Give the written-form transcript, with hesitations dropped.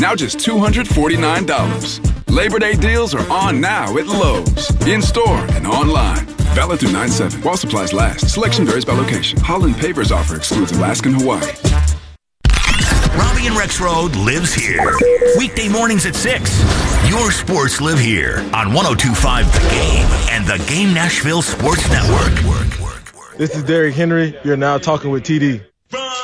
now just $249. Labor Day deals are on now at Lowe's. In-store and online. Valid through 9/7. While supplies last. Selection varies by location. Holland Pavers offer excludes Alaska and Hawaii. Robbie and Rexroad lives here. Weekday mornings at 6. Your sports live here on 102.5 The Game and the Game Nashville Sports Network. This is Derrick Henry. You're now talking with TD.